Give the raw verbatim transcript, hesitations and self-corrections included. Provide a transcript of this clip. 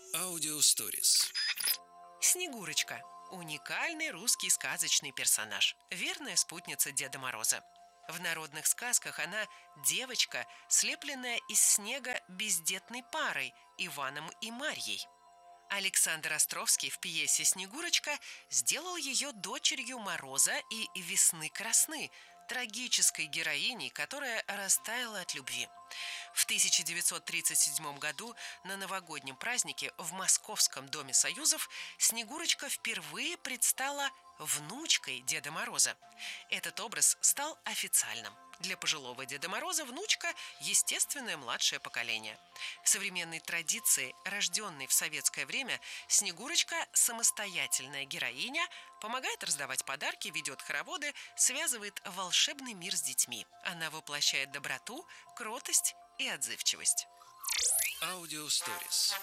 Аудиосторис. Снегурочка – уникальный русский сказочный персонаж, верная спутница Деда Мороза. В народных сказках она девочка, слепленная из снега бездетной парой Иваном и Марьей. Александр Островский в пьесе «Снегурочка» сделал ее дочерью Мороза и Весны-Красны, трагической героиней, которая растаяла от любви. В тысяча девятьсот тридцать седьмом году на новогоднем празднике в Московском доме Союзов Снегурочка впервые предстала внучкой Деда Мороза. Этот образ стал официальным. Для пожилого Деда Мороза внучка – естественное младшее поколение. В современной традиции, рожденной в советское время, Снегурочка – самостоятельная героиня, помогает раздавать подарки, ведет хороводы, связывает волшебный мир с детьми. Она воплощает доброту, кротость и отзывчивость. Аудиосторис.